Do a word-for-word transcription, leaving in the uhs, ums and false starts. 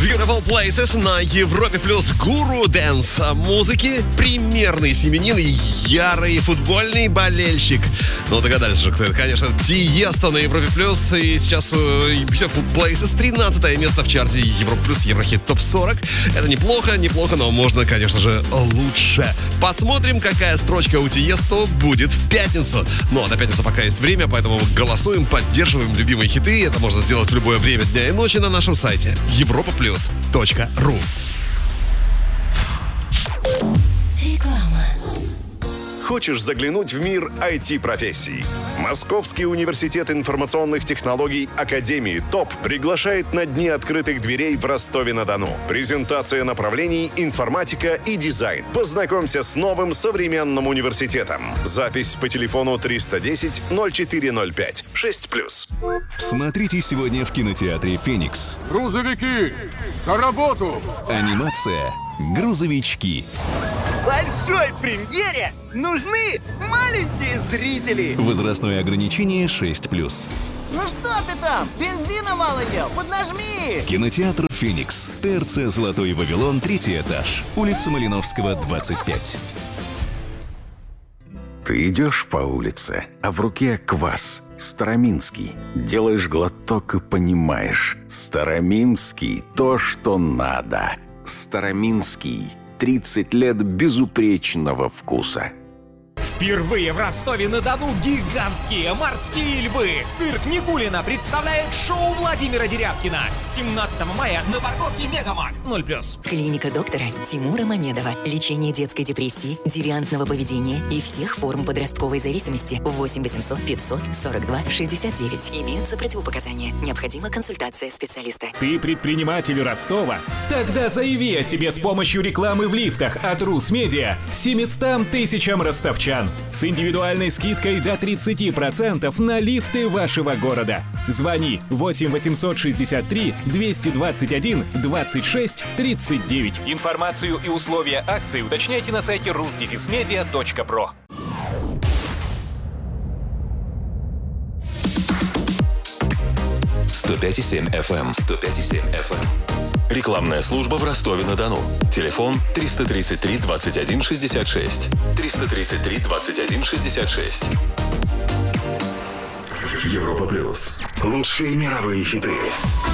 Beautiful Places на Европе плюс. Гуру дэнс музыки, примерный семьянин и ярый футбольный болельщик. Ну, догадались же, кто это. Конечно, Тиесто на Европе плюс. И сейчас Beautiful Places тринадцатое место в чарте Европа плюс, Еврохит топ сорок. Это неплохо, неплохо, но можно, конечно же, лучше. Посмотрим, какая строчка у Тиесто будет в пятницу. Ну, а до пятницы пока есть время, поэтому голосуем, поддерживаем любимые хиты. Это можно сделать в любое время дня и ночи на нашем сайте европа плюс точка ру. Реклама. Хочешь заглянуть в мир ай ти-профессий? Московский университет информационных технологий Академии ТОП приглашает на Дни открытых дверей в Ростове-на-Дону. Презентация направлений информатика и дизайн. Познакомься с новым современным университетом. Запись по телефону триста десять ноль четыре ноль пять шесть плюс. Смотрите сегодня в кинотеатре «Феникс». Грузовики! За работу! Анимация «Грузовички». Большой премьере нужны маленькие зрители. Возрастное ограничение шесть плюс. Ну что ты там? Бензина мало ел? Поднажми! Кинотеатр «Феникс». ТРЦ «Золотой Вавилон», третий этаж. Улица Малиновского, двадцать пять. Ты идешь по улице, а в руке квас. Староминский. Делаешь глоток и понимаешь. Староминский – то, что надо. Староминский. тридцать лет безупречного вкуса. Впервые в Ростове-на-Дону гигантские морские львы. Цирк Никулина представляет шоу Владимира Дерябкина. семнадцатого мая на парковке Мегамаг. ноль плюс. Клиника доктора Тимура Мамедова. Лечение детской депрессии, девиантного поведения и всех форм подростковой зависимости. восемь восемьсот пятьсот сорок два шестьдесят девять. Имеются противопоказания. Необходима консультация специалиста. Ты предприниматель Ростова? Тогда заяви о себе с помощью рекламы в лифтах от Русмедиа семьстам тысячам ростовчан. С индивидуальной скидкой до тридцать процентов на лифты вашего города. Звони восемь восемьсот шестьдесят три двести двадцать один двадцать шесть тридцать девять. Информацию и условия акции уточняйте на сайте рус дефис медиа точка про. сто пять и семь эф эм. сто пять и семь эф эм. Рекламная служба в Ростове-на-Дону. Телефон триста тридцать три двадцать один шестьдесят шесть. триста тридцать три двадцать один шестьдесят шесть. Европа плюс. Лучшие мировые хиты.